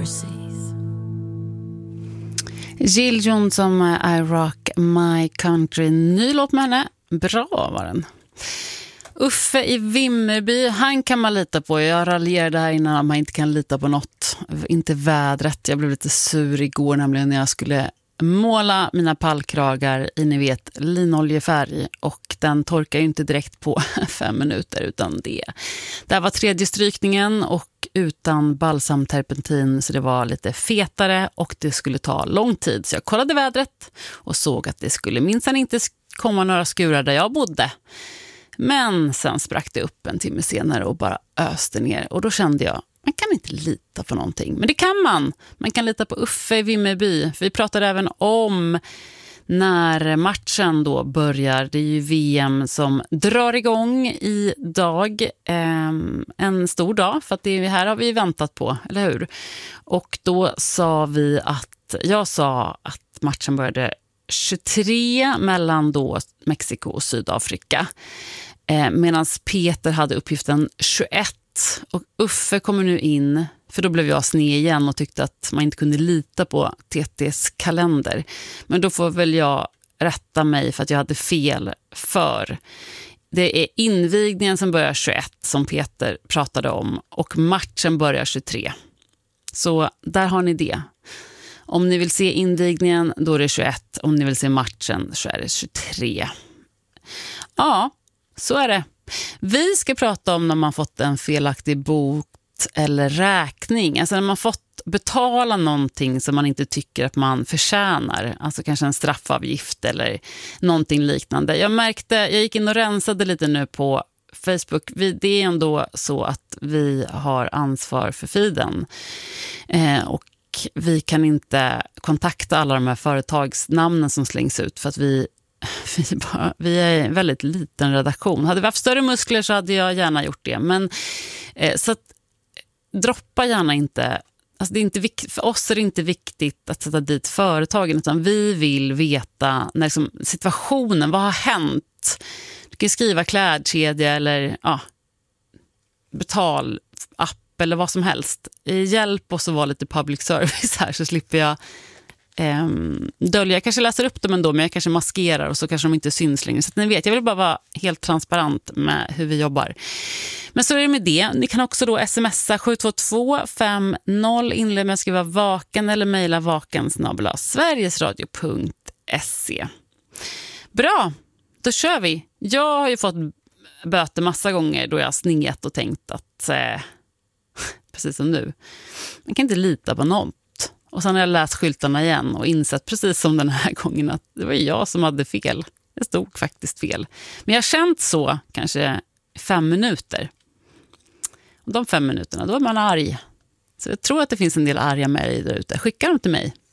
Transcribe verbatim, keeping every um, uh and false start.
overseas. Jill Johnson med I Rock My Country. Ny låt med henne. Bra var den. Uffe i Vimmerby, han kan man lita på. Jag raljerade här innan att man inte kan lita på något. Inte vädret. Jag blev lite sur igår nämligen när jag skulle måla mina pallkragar i, ni vet, linoljefärg. Och den torkar ju inte direkt på fem minuter utan det. Det här var tredje strykningen och utan balsamterpentin, så det var lite fetare och det skulle ta lång tid. Så jag kollade vädret och såg att det skulle minsann inte komma några skurar där jag bodde. Men sen sprack det upp en timme senare och bara öste ner. Och då kände jag, man kan inte lita på någonting. Men det kan man. Man kan lita på Uffe i Vimmerby. För vi pratade även om när matchen då börjar. Det är ju V M som drar igång idag. Eh, en stor dag, för att det här har vi väntat på, eller hur? Och då sa vi att, jag sa att matchen började tjugotre mellan då Mexiko och Sydafrika. Eh, Medan Peter hade uppgiften tjugoett. Och Uffe kommer nu in, för då blev jag sned igen och tyckte att man inte kunde lita på T T:s kalender. Men då får väl jag rätta mig för att jag hade fel, för det är invigningen som börjar tjugoett som Peter pratade om och matchen börjar tjugotre. Så där har ni det. Om ni vill se invigningen, då är det tjugoett. Om ni vill se matchen, så är det tjugotre. Ja, så är det. Vi ska prata om när man fått en felaktig bot eller räkning. Alltså när man fått betala någonting som man inte tycker att man förtjänar. Alltså kanske en straffavgift eller någonting liknande. Jag märkte, jag gick in och rensade lite nu på Facebook. Vi, det är ändå så att vi har ansvar för feeden. Eh, och vi kan inte kontakta alla de här företagsnamnen som slängs ut för att vi Vi, bara, vi är en väldigt liten redaktion. Hade vi haft större muskler så hade jag gärna gjort det. Men eh, så att, droppa gärna inte. Alltså det är inte vik- för oss är det inte viktigt att sätta dit företagen, utan vi vill veta när liksom, situationen, vad har hänt? Du kan skriva klädkedja eller ja, betalapp eller vad som helst. Hjälp oss att vara lite public service här, så slipper jag Um, dölja. Jag kanske läser upp dem ändå, men jag kanske maskerar och så kanske de inte syns längre. Så att ni vet, jag vill bara vara helt transparent med hur vi jobbar. Men så är det med det. Ni kan också då smsa sju två två fem noll, inled med att skriva vaken eller mejla vaken snabel-a sverigesradio punkt se. Bra, då kör vi. Jag har ju fått böter massa gånger då jag har sningat och tänkt att eh, precis som nu, man kan inte lita på någon. Och sen har jag läst skyltarna igen och insett precis som den här gången att det var jag som hade fel. Det stod faktiskt fel. Men jag har känt så kanske fem minuter. Och de fem minuterna, då är man arg. Så jag tror att det finns en del arga med dig där ute. Skicka dem till mig.